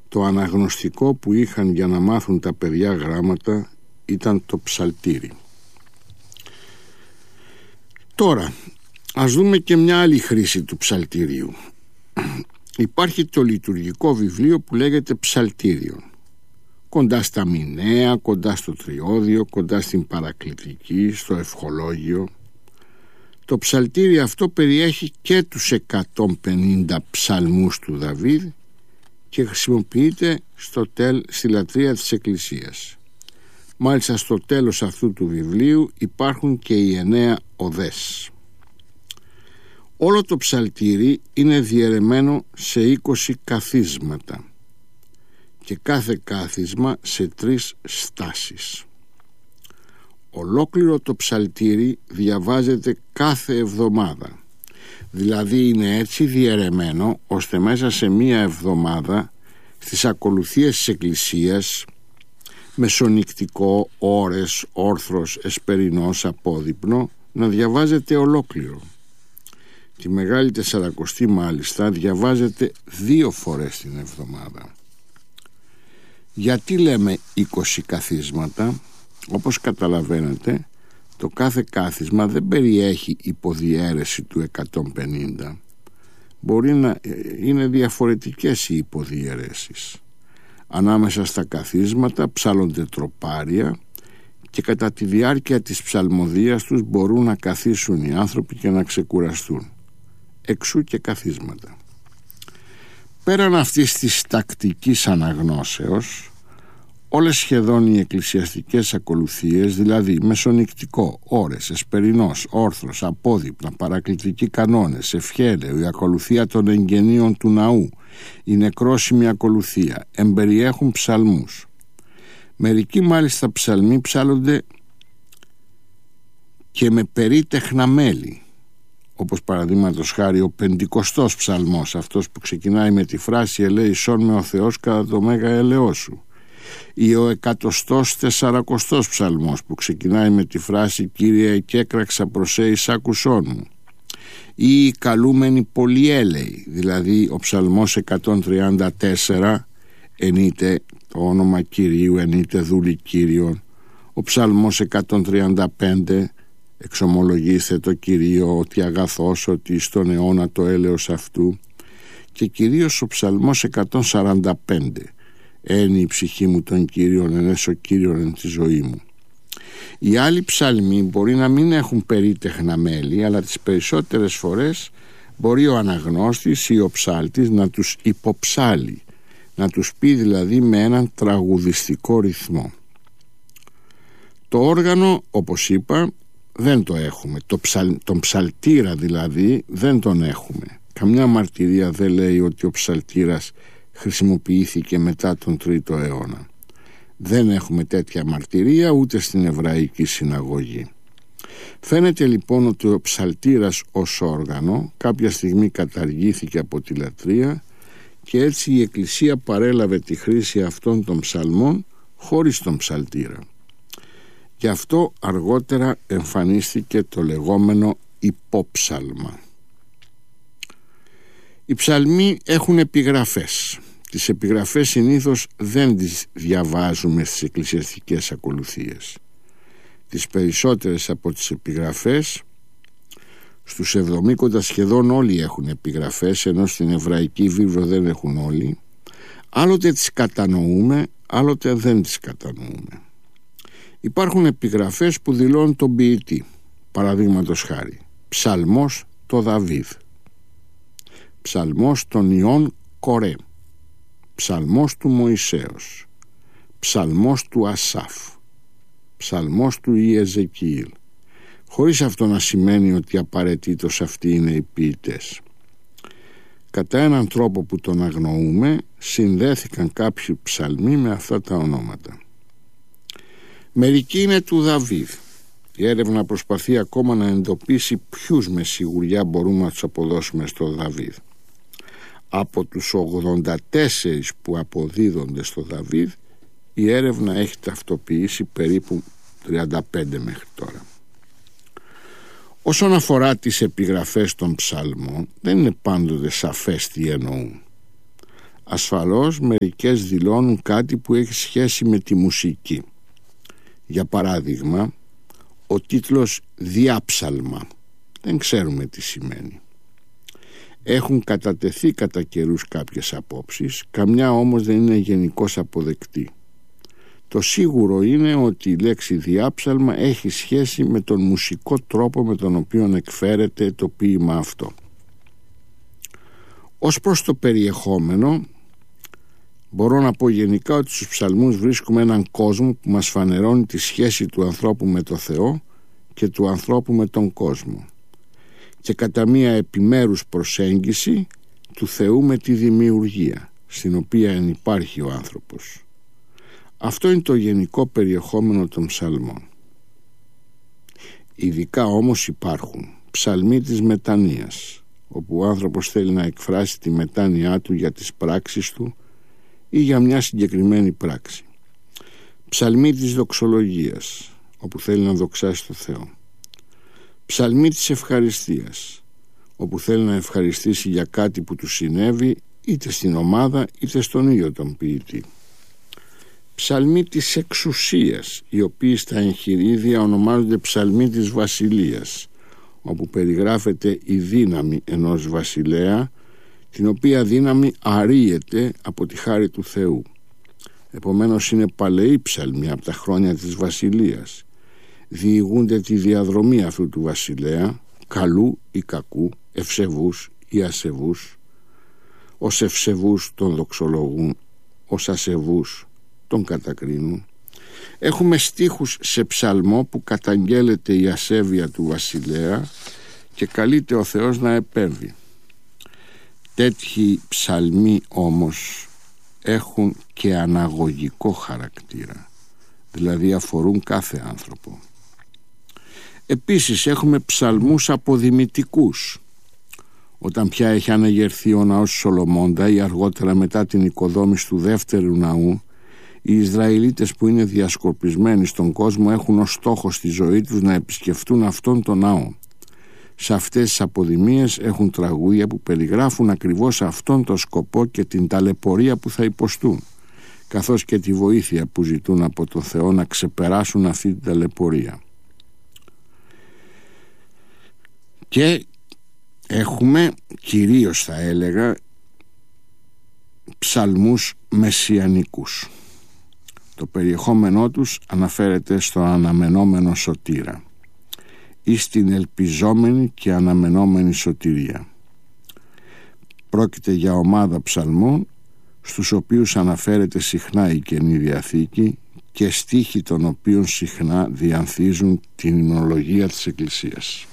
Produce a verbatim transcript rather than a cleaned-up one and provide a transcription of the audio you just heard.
το αναγνωστικό που είχαν για να μάθουν τα παιδιά γράμματα ήταν το ψαλτήρι. Τώρα, ας δούμε και μια άλλη χρήση του ψαλτηρίου. Υπάρχει το λειτουργικό βιβλίο που λέγεται ψαλτήριο. Κοντά στα μηνέα, κοντά στο τριώδιο, κοντά στην παρακλητική, στο ευχολόγιο. Το ψαλτήρι αυτό περιέχει και τους εκατόν πενήντα ψαλμούς του Δαβίδ και χρησιμοποιείται στο τέλ, στη λατρεία της Εκκλησίας. Μάλιστα στο τέλος αυτού του βιβλίου υπάρχουν και οι εννέα οδές. Όλο το ψαλτήρι είναι διαιρεμένο σε είκοσι καθίσματα και κάθε κάθισμα σε τρεις στάσεις. Ολόκληρο το ψαλτήρι διαβάζεται κάθε εβδομάδα, δηλαδή είναι έτσι διαιρεμένο ώστε μέσα σε μία εβδομάδα στις ακολουθίες της Εκκλησίας, μεσονυκτικό, ώρες, όρθρος, εσπερινός, απόδειπνο, να διαβάζεται ολόκληρο. Τη Μεγάλη Τεσσαρακοστή μάλιστα διαβάζεται δύο φορές την εβδομάδα. Γιατί λέμε είκοσι καθίσματα? Όπως καταλαβαίνετε, το κάθε κάθισμα δεν περιέχει υποδιέρεση του εκατόν πενήντα. Μπορεί να είναι διαφορετικές οι υποδιαιρέσεις. Ανάμεσα στα καθίσματα ψάλλονται τροπάρια και κατά τη διάρκεια της ψαλμοδίας τους μπορούν να καθίσουν οι άνθρωποι και να ξεκουραστούν. Εξού και καθίσματα. Πέραν αυτής της τακτικής αναγνώσεως, όλες σχεδόν οι εκκλησιαστικές ακολουθίες, δηλαδή μεσονυκτικό, ώρες, εσπερινός, όρθρος, απόδειπνα, παρακλητικοί κανόνες, ευχέλαιο, η ακολουθία των εγγενείων του ναού, η νεκρόσιμη ακολουθία, εμπεριέχουν ψαλμούς. Μερικοί μάλιστα ψαλμοί ψάλλονται και με περίτεχνα μέλη, όπως παραδείγματος χάρη ο πεντηκοστός ψαλμός, αυτός που ξεκινάει με τη φράση «Ελέησόν με ο Θεός κατά το μέγα έλεος σου», ή ο εκατοστός τεσσαρακοστός ψαλμός που ξεκινάει με τη φράση «Κύριε εκέκραξα προς σε εις άκουσόν μου», ή η καλούμενη πολυέλεη, δηλαδή ο ψαλμός εκατόν τριάντα τέσσερα «Ενείτε το όνομα Κυρίου, ενείτε δούλοι Κύριον», ο ψαλμός εκατόν τριάντα πέντε «Εξομολογήστε το Κυρίο ότι αγαθός, ότι στον αιώνα το έλεος αυτού», και κυρίως ο ψαλμός εκατόν σαράντα πέντε «Ένι η ψυχή μου τον Κύριον, ενέσω Κύριον εν τη ζωή μου». Οι άλλοι ψαλμοί μπορεί να μην έχουν περίτεχνα μέλη, αλλά τις περισσότερες φορές μπορεί ο αναγνώστης ή ο ψάλτης να τους υποψάλει, να τους πει δηλαδή με έναν τραγουδιστικό ρυθμό. Το όργανο, όπως είπα, δεν το έχουμε. Το ψαλ, τον ψαλτήρα δηλαδή δεν τον έχουμε. Καμιά μαρτυρία δεν λέει ότι ο ψαλτήρας χρησιμοποιήθηκε μετά τον τρίτο αιώνα. Δεν έχουμε τέτοια μαρτυρία ούτε στην Εβραϊκή Συναγωγή. Φαίνεται λοιπόν ότι ο ψαλτήρας ως όργανο κάποια στιγμή καταργήθηκε από τη λατρεία και έτσι η Εκκλησία παρέλαβε τη χρήση αυτών των ψαλμών χωρίς τον ψαλτήρα. Γι' αυτό αργότερα εμφανίστηκε το λεγόμενο υπόψαλμα. Οι ψαλμοί έχουν επιγραφές. Τις επιγραφές συνήθως δεν τις διαβάζουμε στις εκκλησιαστικές ακολουθίες. Τις περισσότερες από τις επιγραφές, στους Εβδομήκοντα σχεδόν όλοι έχουν επιγραφές, ενώ στην Εβραϊκή βίβλο δεν έχουν όλοι. Άλλοτε τις κατανοούμε, άλλοτε δεν τις κατανοούμε. Υπάρχουν επιγραφές που δηλώνουν τον ποιητή. Παραδείγματος χάρη, ψαλμός το Δαβίδ, ψαλμός των Ιών Κορέ, ψαλμός του Μωυσέως, ψαλμός του Ασάφ, ψαλμός του Ιεζεκιήλ, χωρίς αυτό να σημαίνει ότι απαραίτητος αυτοί είναι οι ποιητές. Κατά έναν τρόπο που τον αγνοούμε, συνδέθηκαν κάποιοι ψαλμοί με αυτά τα ονόματα. Μερικοί είναι του Δαβίδ. Η έρευνα προσπαθεί ακόμα να εντοπίσει ποιους με σιγουριά μπορούμε να τους αποδώσουμε στο Δαβίδ. Από τους ογδόντα τέσσερα που αποδίδονται στο Δαβίδ, η έρευνα έχει ταυτοποιήσει περίπου τριάντα πέντε μέχρι τώρα. Όσον αφορά τις επιγραφές των ψαλμών, δεν είναι πάντοτε σαφές τι εννοούν. Ασφαλώς μερικές δηλώνουν κάτι που έχει σχέση με τη μουσική. Για παράδειγμα, ο τίτλος «Διάψαλμα». Δεν ξέρουμε τι σημαίνει. Έχουν κατατεθεί κατά καιρούς κάποιες απόψεις, καμιά όμως δεν είναι γενικώς αποδεκτή. Το σίγουρο είναι ότι η λέξη διάψαλμα έχει σχέση με τον μουσικό τρόπο με τον οποίο εκφέρεται το ποίημα αυτό. Ως προς το περιεχόμενο, μπορώ να πω γενικά ότι στους ψαλμούς βρίσκουμε έναν κόσμο που μας φανερώνει τη σχέση του ανθρώπου με το Θεό και του ανθρώπου με τον κόσμο, και κατά μία επιμέρους προσέγγιση του Θεού με τη δημιουργία, στην οποία υπάρχει ο άνθρωπος. Αυτό είναι το γενικό περιεχόμενο των ψαλμών. Ειδικά όμως υπάρχουν ψαλμοί της μετανοίας, όπου ο άνθρωπος θέλει να εκφράσει τη μετάνοιά του για τις πράξεις του ή για μια συγκεκριμένη πράξη. Ψαλμοί της δοξολογίας, όπου θέλει να δοξάσει το Θεό. Ψαλμοί της ευχαριστίας, όπου θέλει να ευχαριστήσει για κάτι που του συνέβη, είτε στην ομάδα είτε στον ίδιο τον ποιητή. Ψαλμοί της εξουσίας, οι οποίοι στα εγχειρίδια ονομάζονται ψαλμοί της βασιλείας, όπου περιγράφεται η δύναμη ενός βασιλέα, την οποία δύναμη αρρύεται από τη χάρη του Θεού. Επομένως είναι παλαιοί ψαλμοί από τα χρόνια της βασιλείας. Διηγούνται τη διαδρομή αυτού του βασιλέα, καλού ή κακού, ευσεβούς ή ασεβούς. Ως ευσεβούς τον δοξολογούν, ως ασεβούς τον κατακρίνουν. Έχουμε στίχους σε ψαλμό που καταγγέλλεται η ασέβεια του βασιλέα και καλείται ο Θεός να επέμβει. Τέτοιοι ψαλμοί όμως έχουν και αναγωγικό χαρακτήρα, δηλαδή αφορούν κάθε άνθρωπο. Επίσης έχουμε ψαλμούς αποδημητικούς, όταν πια έχει αναγερθεί ο ναός Σολομώντα ή αργότερα μετά την οικοδόμηση του δεύτερου ναού, οι Ισραηλίτες που είναι διασκορπισμένοι στον κόσμο έχουν ως στόχο στη ζωή τους να επισκεφτούν αυτόν τον ναό. Σε αυτές τις αποδημίες έχουν τραγούδια που περιγράφουν ακριβώς αυτόν τον σκοπό και την ταλαιπωρία που θα υποστούν, καθώς και τη βοήθεια που ζητούν από τον Θεό να ξεπεράσουν αυτή την ταλαιπωρία. Και έχουμε, κυρίως θα έλεγα, ψαλμούς μεσιανικούς. Το περιεχόμενό τους αναφέρεται στο αναμενόμενο σωτήρα ή στην ελπιζόμενη και αναμενόμενη σωτηρία. Πρόκειται για ομάδα ψαλμών στους οποίους αναφέρεται συχνά η Καινή Διαθήκη και στίχοι των οποίων συχνά διανθίζουν την υμνολογία της Εκκλησίας.